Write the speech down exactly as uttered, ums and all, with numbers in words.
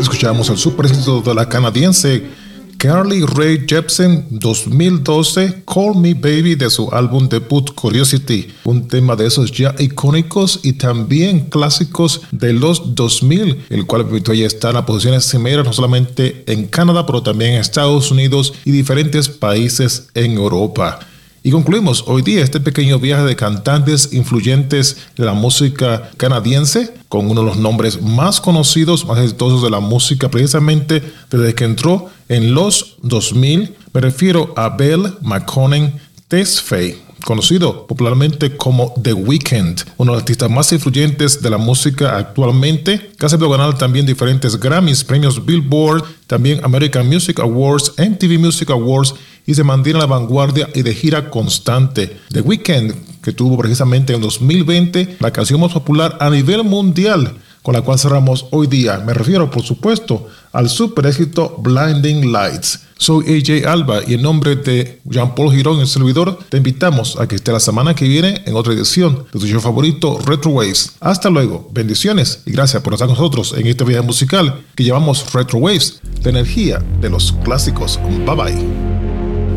Escuchamos el super éxito de la canadiense Carly Rae Jepsen dos mil doce, Call Me Baby, de su álbum debut Curiosity, un tema de esos ya icónicos y también clásicos de los dos mil, el cual permitió ya estar en posiciones cimeras no solamente en Canadá, pero también en Estados Unidos y diferentes países en Europa. Y concluimos hoy día este pequeño viaje de cantantes influyentes de la música canadiense con uno de los nombres más conocidos, más exitosos de la música precisamente desde que entró en los dos mil. Me refiero a Belle McConnell Tesfaye, conocido popularmente como The Weeknd, uno de los artistas más influyentes de la música actualmente, que ha sabido ganar también diferentes Grammys, premios Billboard, también American Music Awards, M T V Music Awards, y se mantiene a la vanguardia y de gira constante. The Weeknd, que tuvo precisamente en dos mil veinte la canción más popular a nivel mundial, con la cual cerramos hoy día. Me refiero, por supuesto, al super éxito Blinding Lights. Soy A J Alba y en nombre de Jean-Paul Girón, el servidor, te invitamos a que esté la semana que viene en otra edición de tu show favorito, Retro Waves. Hasta luego, bendiciones y gracias por estar con nosotros en este viaje musical que llamamos Retro Waves, la energía de los clásicos. Bye bye.